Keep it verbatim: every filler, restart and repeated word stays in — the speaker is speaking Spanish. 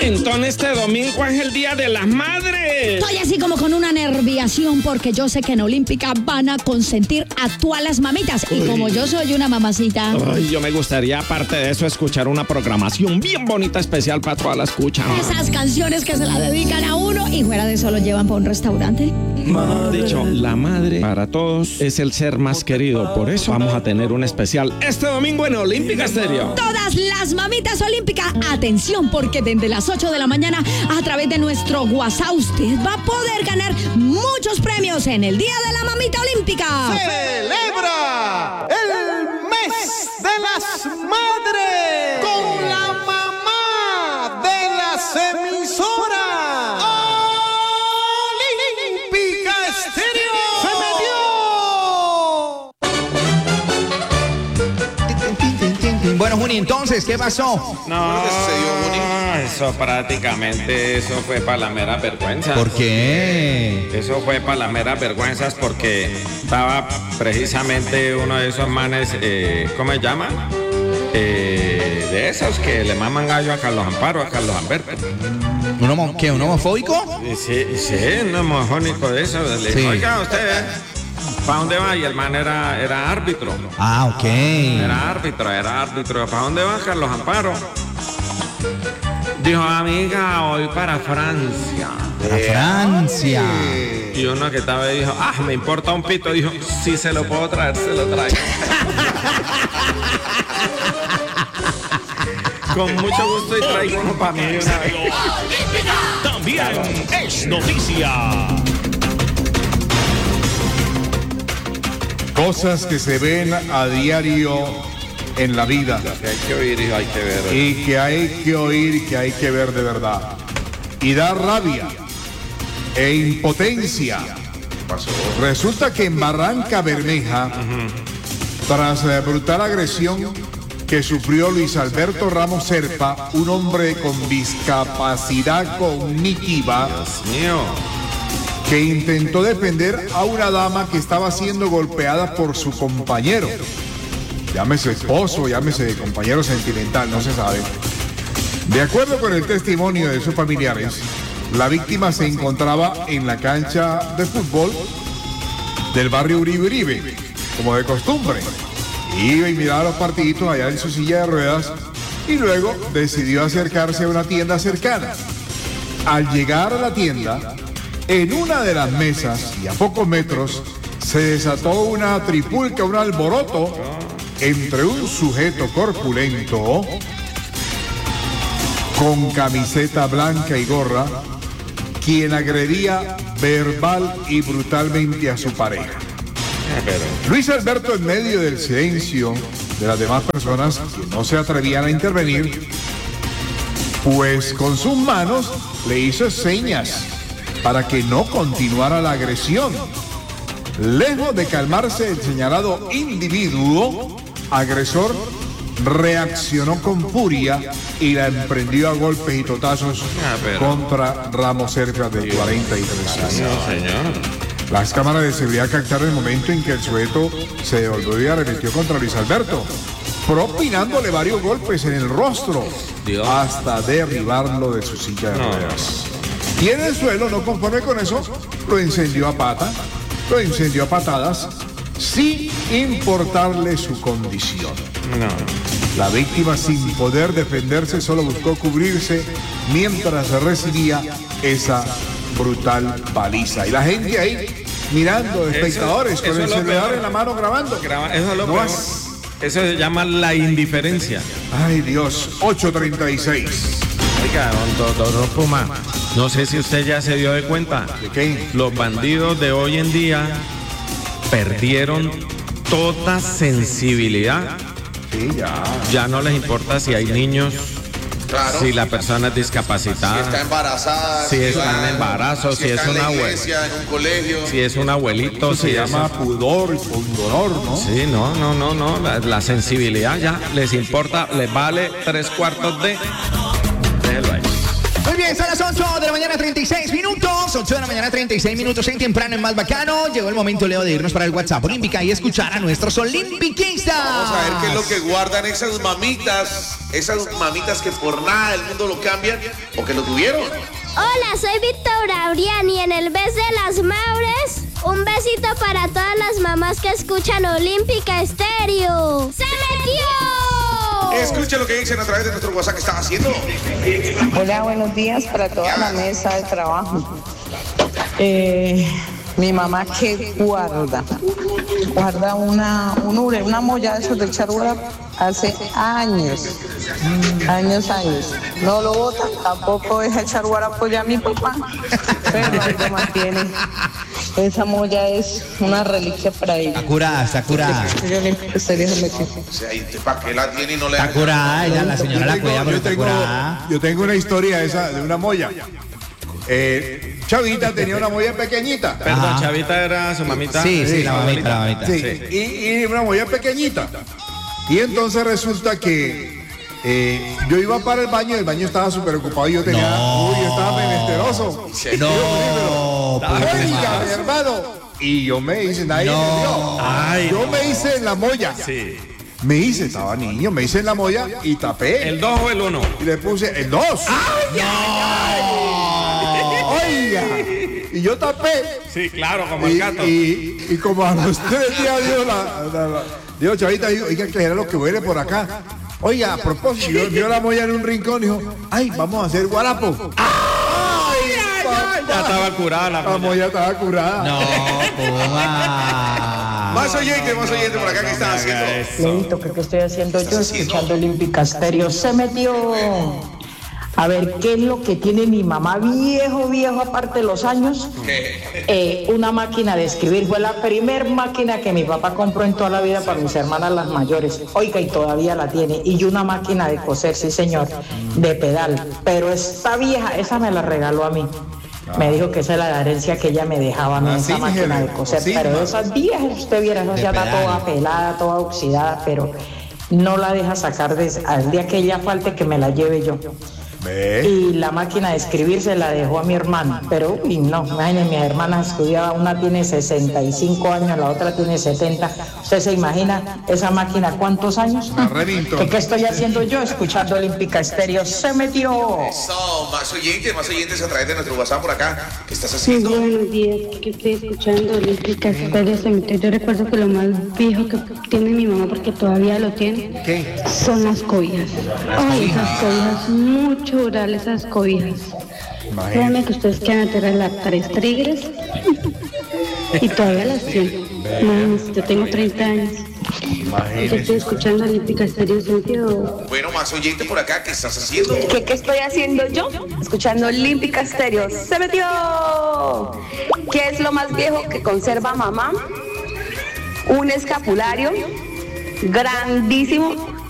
Entonces este domingo es el Día de las Madres. Estoy así como con una nerviación porque yo sé que en Olímpica van a consentir a todas las mamitas. Y como yo soy una mamacita... Ay, yo me gustaría, aparte de eso, escuchar una programación bien bonita, especial para toda la escucha. Esas canciones que se la dedican a uno y fuera de eso lo llevan para un restaurante. De hecho, la madre para todos es el ser más querido. Por eso vamos a tener un especial este domingo en Olímpica Estéreo. Todas las mamitas Olímpica, atención, porque desde las ocho de la mañana a través de nuestro WhatsApp usted va a poder ganar muchos premios en el Día de la Mamita Olímpica. ¡Celebra el mes de las madres con la mamá de las emisoras! ¡Olímpica Estéreo! ¡Se metió! Bueno, Juni, entonces, ¿qué pasó? No, eso prácticamente, eso fue para la mera vergüenza. ¿Por qué? Eso fue para las meras vergüenzas porque estaba precisamente uno de esos manes, eh, ¿cómo se llama? Eh, de esos que le maman gallo a Carlos Amparo, a Carlos Humberto. ¿Un homo, qué, un homofóbico? Sí, sí, un homofónico de eso. Le Sí. dijo, oiga, usted, ¿para dónde va? Y el man era, era árbitro. Ah, ok. Era árbitro, era árbitro. ¿Para dónde va Carlos Amparo? Dijo, amiga, voy para Francia. Para Francia. Y uno que estaba ahí dijo, ah, me importa un pito. Dijo, si se lo puedo traer, se lo traigo. Con mucho gusto y traigo uno para mí de una vez. También es noticia. Cosas que se ven a diario en la vida Que hay que oír y hay que ver. y que hay que oír y que hay que ver de verdad. Y da rabia e impotencia. Resulta que en Barranca Bermeja, tras la brutal agresión que sufrió Luis Alberto Ramos Serpa, un hombre con discapacidad cognitiva, Dios mío. que intentó defender a una dama que estaba siendo golpeada por su compañero. Llámese esposo, llámese compañero sentimental, no se sabe. De acuerdo con el testimonio de sus familiares, la víctima se encontraba en la cancha de fútbol del barrio Uribe Uribe, como de costumbre. Iba y miraba los partiditos allá en su silla de ruedas y luego decidió acercarse a una tienda cercana. Al llegar a la tienda, en una de las mesas y a pocos metros se desató una tripulca, un alboroto entre un sujeto corpulento con camiseta blanca y gorra, quien agredía verbal y brutalmente a su pareja. Luis Alberto, en medio del silencio de las demás personas que no se atrevían a intervenir, pues con sus manos le hizo señas para que no continuara la agresión. Lejos de calmarse el señalado individuo agresor, reaccionó con furia y la emprendió a golpes y totazos Ah, pero- contra Ramos Serpa de cuarenta y tres años. No, señor. Las cámaras de seguridad captaron el momento en que el sujeto se devolvió y arremetió contra Luis Alberto, propinándole varios golpes en el rostro Dios. hasta derribarlo de su silla de No. ruedas. Y en el suelo, no conforme con eso, lo encendió a pata, lo encendió a patadas, sin importarle su condición. No. La víctima, sin poder defenderse, solo buscó cubrirse mientras recibía esa brutal paliza. Y la gente ahí mirando, espectadores, eso con es el lo celular peor. en la mano grabando. Graba- Eso es lo No peor. es- Eso se llama la indiferencia. Ay, Dios, ocho treinta y seis. Oiga, don doctor Puma, no sé si usted ya se dio de cuenta. ¿De qué? Los bandidos de hoy en día perdieron toda sensibilidad. Sí, ya. Ya no les importa si hay niños, Claro. si la persona es discapacitada, Si está embarazada, si está va- en embarazo, si está es en la una abue- iglesia, en un colegio. si es un abuelito, Eso se si es... llama pudor y pundonor, ¿no? Sí, no, no, no, no, la, la sensibilidad ya les importa, les vale tres cuartos de... Déjelo ahí. Muy bien. Bien, son las ocho de la mañana, treinta y seis minutos. ocho de la mañana, treinta y seis minutos en temprano, en Más Bacano. Llegó el momento, Leo, de irnos para el WhatsApp Olímpica y escuchar a nuestros olimpiquistas. Vamos a ver qué es lo que guardan esas mamitas, esas mamitas que por nada del mundo lo cambian o que lo tuvieron. Hola, soy Víctor Abrián y en el mes de las madres, un besito para todas las mamás que escuchan Olímpica Estéreo. ¡Se metió! Escuche lo que dicen a través de nuestro WhatsApp que están haciendo. Hola, buenos días para toda la mesa de trabajo. Eh, mi mamá que guarda, guarda una, un ure, una molla de esos de charura hace años, años, años. No lo bota, tampoco deja echar guarapo ya a mi papá, pero ahí lo mantiene. Esa molla es una reliquia para ella. Está curada, está curada. Yo le gustaría se metió. O sea, ¿y para qué la tiene y no le Está curada, ella, la señora la cuida, pero yo está tengo, curada. yo tengo una historia esa de una molla. Eh, Chavita tenía una molla pequeñita. Perdón, Ajá. Chavita era su mamita. Sí, sí, la mamita, la mamita. Sí, Y, y una molla pequeñita. Y entonces resulta que eh, yo iba para el baño, el baño estaba súper ocupado y yo tenía, No. uy, yo estaba menesteroso. No, Oiga, mi hermano. Y yo me hice, nadie No. me vio. Ay, Yo no. me hice en la molla. Sí. Me hice, estaba niño, me hice en la molla y tapé. ¿El dos o el uno? Y le puse el dos. Oiga. Y yo tapé. Sí, claro, como el Y, gato. y, y como a los tres días dio la, la, la- dijo Chavita, dijo, oiga, que era lo que huele por acá. Oiga, a propósito, vio, vio la molla en un rincón y dijo, ay, vamos a hacer guarapo. Ay, papá. Ya estaba curada la La molla. molla estaba curada. No, Puma. Más oyente, más oyente por acá que están haciendo. Leito, ¿qué, qué estoy haciendo yo? Escuchando Olímpica Estéreo. Se metió. A ver, ¿qué es lo que tiene mi mamá viejo, viejo, aparte de los años? Eh, una máquina de escribir. Fue la primer máquina que mi papá compró en toda la vida para mis hermanas las mayores. Oiga, y todavía la tiene. Y una máquina de coser, sí señor, de pedal. Pero esta vieja, esa me la regaló a mí. Me dijo que esa era la herencia que ella me dejaba a mí, Ah, esa sí, máquina de Jere, coser. sí, Pero ma. esas viejas, usted viera, esa De ya está pedal. toda pelada, toda oxidada, pero no la deja sacar de, al día que ella falte que me la lleve yo. Ve. Y la máquina de escribir se la dejó a mi hermana, pero uy, no, imagínense, mis hermanas estudiaban, una tiene sesenta y cinco años, la otra tiene setenta. ¿Usted se imagina esa máquina cuántos años? La Remington. ¿Qué, qué estoy haciendo yo? Escuchando Olímpica Estéreo. Se metió. Eso, más oyentes, más oyentes a través de nuestro WhatsApp por acá. ¿Qué estás Sí, haciendo? buenos días, que estoy escuchando Olímpica Estéreo. Se metió. Yo recuerdo que lo más viejo que tiene mi mamá, porque todavía lo tiene, ¿Qué? son las cobijas. Ay, esas cobijas, mucho durar esas cobijas. Créanme que ustedes quedan a tener las tres tigres y todavía las tienen. Mames, yo tengo treinta años. Yo estoy escuchando Olímpica Estéreo. Se metió. Bueno, más oyentes por acá, ¿qué estás haciendo? ¿Qué, ¿Qué estoy haciendo yo? Escuchando Olímpica Estéreo. ¡Se metió! ¿Qué es lo más viejo que conserva mamá? Un escapulario grandísimo